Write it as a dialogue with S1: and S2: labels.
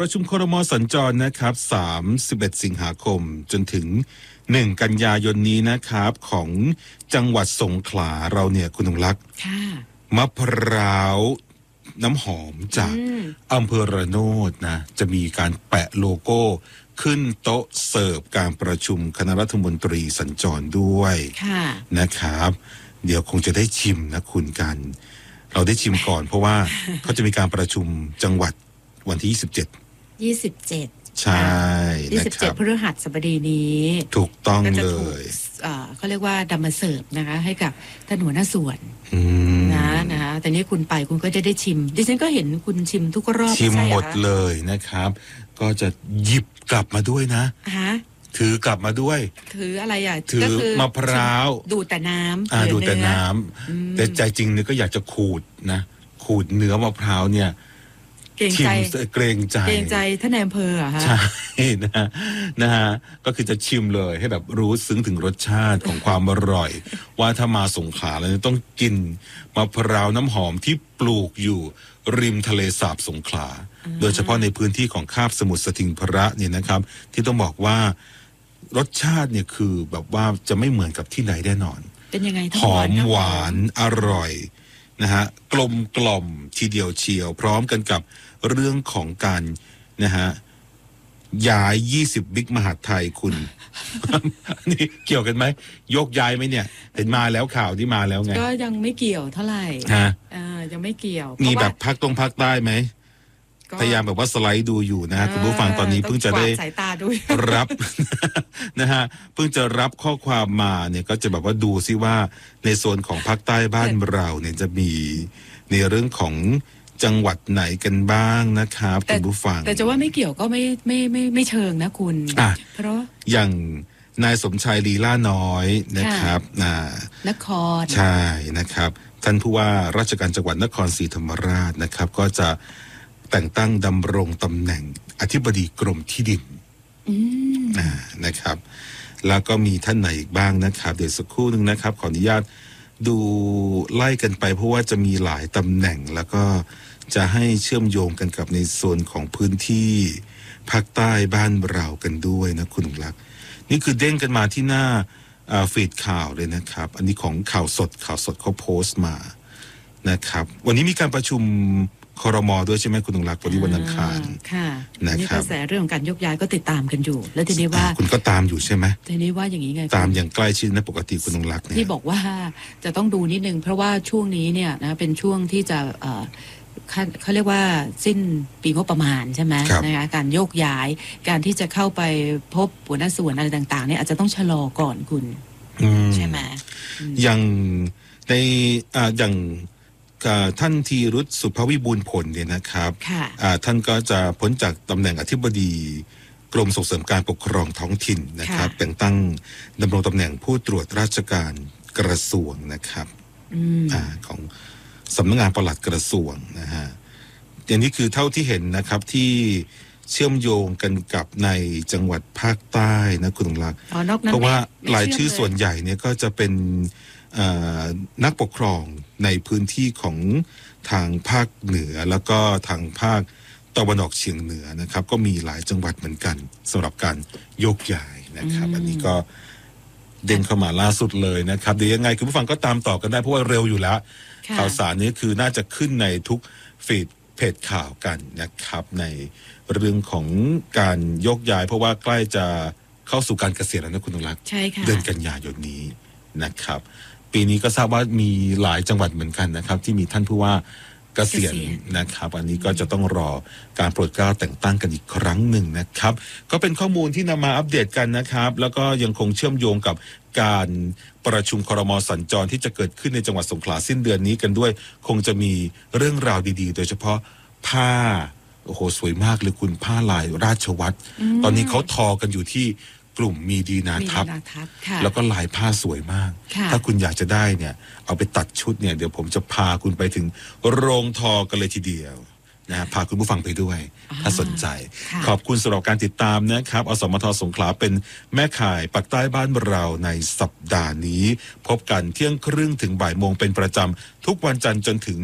S1: ประชุมครม.สัญจรนะครับ31 สิงหาคมจนถึง1 กันยายนนี้นะครับของจังหวัดสงขลาเราเนี่ยคุณธงลักษณ์มะพร้าวน้ำหอมจากอำเภอระโนดนะจะมีการแปะโลโก้ขึ้นโต๊ะเสิร์ฟการประชุมคณะรัฐมนตรีสัญจรด้วยนะครับเดี๋ยวคงจะได้ชิมนะคุณกันเราได้ชิมก่อนเพราะว่าเขาจะมีการประชุมจังหวัดวันที่27ใช่27
S2: พฤหัสบดีนี้
S1: ถูกต้องเลย
S2: เขาเรียกว่าดำมาเสิร์ฟนะคะให้กับท่านหัวหน้าส่วนนะคะแต่นี้คุณไปคุณก็จะได้ชิมดิฉันก็เห็นคุณชิมทุกรอบ
S1: ชิมหมดเลยนะครับก็จะหยิบกลับมาด้วยนะถือกลับมาด้วย
S2: ถืออะไรอ่ะ
S1: ถือมะพร้าว
S2: ดูดแต่น้ำ
S1: ดูดแต่น้ำแต่ใจจริงเนี่ยก็อยากจะขูดนะขูดเนื้อมะพร้าวเนี่ยเกรง
S2: ใจท่านนายอำเภออะฮะ
S1: ใช่นะฮะก็คือจะชิมเลยให้แบบรู้ซึ้งถึงรสชาติของความอร่อยว่าถ้ามาสงขลาแล้วต้องกินมะพร้าวน้ำหอมที่ปลูกอยู่ริมทะเลสาบสงขลาโดยเฉพาะในพื้นที่ของคาบสมุทรสทิงพระเนี่ยนะครับที่ต้องบอกว่ารสชาติเนี่ยคือแบบว่าจะไม่เหมือนกับที่ไหนแน่นอน
S2: เป็นยังไง
S1: หอมหวานอร่อยนะฮะกลมกล่อมทีเดียวเชียวพร้อมกันกับเรื่องของการนะฮะย้าย20 บิ๊กมหาดไทยคุณนี่เกี่ยวกันไหมยกย้ายไหมเนี่ยเห็นมาแล้วข่าวที่มาแล้วไง
S2: ก็ยังไม่เกี่ยวเท่าไหร่ยังไม่เกี่ยว
S1: มีแบบภาคใต้ไหมพยายามแบบว่าสไลด์ดูอยู่นะคุณผู้ฟังตอนนี้เพิ่งจะได้
S2: สายตาดู
S1: รับนะฮะเพิ่งจะรับข้อความมาเนี่ยก็จะแบบว่าดูซิว่าในโซนของภาคใต้บ้านเราเนี่ยจะมีในเรื่องของจังหวัดไหนกันบ้างนะครับคุณผู้ฟัง
S2: แต่จะว่าไม่เกี่ยวก็ไม่เชิงนะคุณเพราะ
S1: อย่างนายสมชายลีล่าน้อยนะครับ
S2: นคร
S1: ใช่นะครับท่านผู้ว่าราชการจังหวัดนครศรีธรรมราชนะครับก็จะแต่งตั้งดำรงตำแหน่งอธิบดีกรมที่ดินนะครับแล้วก็มีท่านไหนอีกบ้างนะครับเดี๋ยวสักครู่นึงนะครับขออนุญาตดูไล่กันไปเพราะว่าจะมีหลายตำแหน่งแล้วก็จะให้เชื่อมโยงกันกับในส่วนของพื้นที่ภาคใต้บ้านเรากันด้วยนะคุณลักษณ์นี่คือเด้งกันมาที่หน้าฟีดข่าวเลยนะครับอันนี้ของข่าวสดเขาโพสต์มานะครับวันนี้มีการประชุมครม.ด้วยใช่ไหมคุณธงลักษณ์วันนี้วันอังคาร
S2: ค่ะนี่กระแสเรื่องของการยกย้ายก็ติดตามกันอยู่แล้วทีนี้ว่า
S1: คุณก็ตามอยู่ใช่ไหม
S2: ทีนี้ว่าอย่างนี้ไง
S1: ตามอย่างใกล้ชิดนะปกติคุณธงลักษณ์เนี่ย
S2: ที่บอกว่าจะต้องดูนิดนึงเพราะว่าช่วงนี้เนี่ยนะเป็นช่วงที่จะเขาเรียกว่าสิ้นปีงบประมาณใช่ไหมนะคะการโยกย้ายการที่จะเข้าไปพบหัวหน้าส่วนอะไรต่างๆเนี่ยอาจจะต้องชะลอก่อนคุณใช่ไหม
S1: อย่างในอย่างท่านธีรุษสุภวิบูลย์ผลเนี่ยนะครับท่านก็จะพ้นจากตำแหน่งอธิบดีกรมส่งเสริมการปกครองท้องถิ่นนะครับแต่งตั้งดำรงตำแหน่งผู้ตรวจราชการกระทรวงนะครับของสำนักงานปลัดกระทรวงนะฮะอย่างนี้คือเท่าที่เห็นนะครับที่เชื่อมโยงกันกับในจังหวัดภาคใต้นะคุณธงลักษณ์เพราะว่ารายชื่อส่วนใหญ่เนี่ยก็จะเป็นนักปกครองในพื้นที่ของทางภาคเหนือแล้วก็ทางภาคตะวันออกเฉียงเหนือนะครับก็มีหลายจังหวัดเหมือนกันสำหรับการโยกย้ายนะครับอันนี้ก็เด่นเข้ามาล่าสุดเลยนะครับเดี๋ยวยังไงคุณผู้ฟังก็ตามต่อกันได้เพราะว่าเร็วอยู่แล้วข่าวสารนี้คือน่าจะขึ้นในทุกฟีดเพจข่าวกันนะครับในเรื่องของการโยกย้ายเพราะว่าใกล้จะเข้าสู่การเกษียณแล้วนะคุณธงลักษณ์เดือนกันยายนนี้นะครับปีนี้ก็ทราบว่ามีหลายจังหวัดเหมือนกันนะครับที่มีท่านผู้ว่าเกษียณนะครับอันนี้ก็จะต้องรอการโปรดเกล้าแต่งตั้งกันอีกครั้งหนึ่งนะครับก็เป็นข้อมูลที่นำมาอัปเดตกันนะครับแล้วก็ยังคงเชื่อมโยงกับการประชุมครม.สัญจรที่จะเกิดขึ้นในจังหวัดสงขลาสิ้นเดือนนี้กันด้วยคงจะมีเรื่องราวดีๆโดยเฉพาะผ้าโอ้โหสวยมากเลยคุณผ้าลายราชวัตรตอนนี้เขาทอกันอยู่ที่กลุ่มมีดีนาทับแล้วก็ลายผ้าสวยมากถ้าคุณอยากจะได้เนี่ยเอาไปตัดชุดเนี่ยเดี๋ยวผมจะพาคุณไปถึงโรงทอกันเลยทีเดียวนะพาคุณผู้ฟังไปด้วยถ้าสนใจขอบคุณสำหรับการติดตามนะครับอสมทสงขลาเป็นแม่ข่ายปักใต้บ้านเราในสัปดาห์นี้พบกันเที่ยงครึ่งถึงบ่ายโมงเป็นประจำทุกวันจันทร์จนถึง